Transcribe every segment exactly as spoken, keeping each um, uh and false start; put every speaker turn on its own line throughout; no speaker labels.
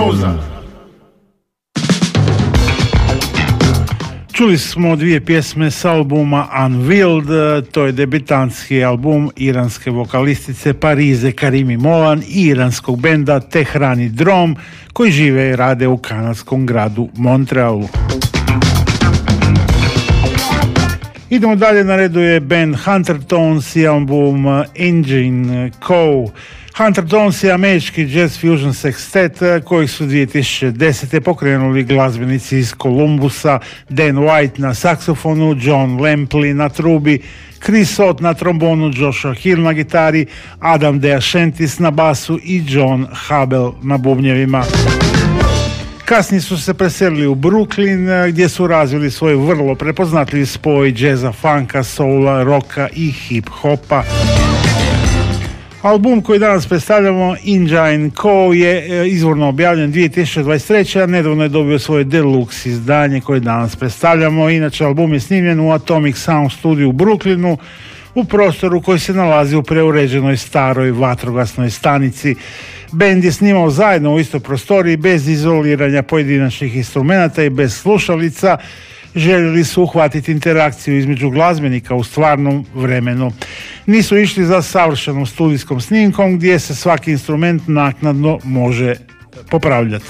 Mjuza. Čuli smo dvije pjesme s albuma Unveiled, to je debitantski album iranske vokalistice Parize Karimi Molan i iranskog benda Tehrani Drom, koji žive i rade u kanadskom gradu Montrealu. Idemo dalje, na redu je band Huntertones i album Engine Co. Huntertones je američki jazz fusion sextet koji su dvije tisuće desete pokrenuli glazbenici iz Kolumbusa, Dan White na saksofonu, John Lampley na trubi, Chris Ott na trombonu, Joshua Hill na gitari, Adam DeAshentis na basu i John Habel na bubnjevima. Kasnije su se preselili u Brooklyn gdje su razvili svoj vrlo prepoznatljiv spoj džeza, funka, soula, rocka i hip-hopa. Album koji danas predstavljamo, Engine Co, je izvorno objavljen dvije tisuće dvadeset treće. a nedavno je dobio svoje deluxe izdanje koje danas predstavljamo. Inače, album je snimljen u Atomic Sound studiju u Brooklynu, u prostoru koji se nalazi u preuređenoj staroj vatrogasnoj stanici. Bend je snimao zajedno u istoj prostoriji, bez izoliranja pojedinačnih instrumenata i bez slušalica. Željeli su uhvatiti interakciju između glazbenika u stvarnom vremenu. Nisu išli za savršenom studijskom snimkom gdje se svaki instrument naknadno može popravljati.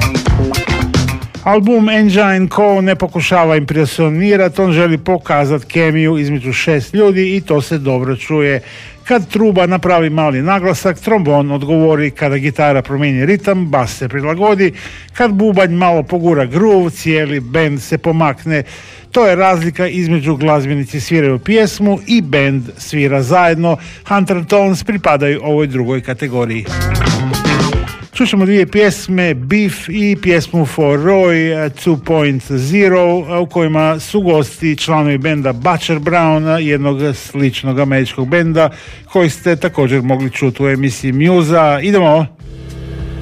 Album Engine Co ne pokušava impresionirati, on želi pokazati kemiju između šest ljudi i to se dobro čuje. Kad truba napravi mali naglasak, trombon odgovori, kada gitara promijeni ritam, bas se prilagodi, kad bubanj malo pogura groove, cijeli bend se pomakne. To je razlika između glazbenici sviraju pjesmu i bend svira zajedno. Huntertones pripadaju ovoj drugoj kategoriji. Čućemo dvije pjesme, Beef i pjesmu For Roy two point zero, u kojima su gosti članovi benda Butcher Brown, jednog sličnog američkog benda koji ste također mogli čuti u emisiji Mjuza. Idemo!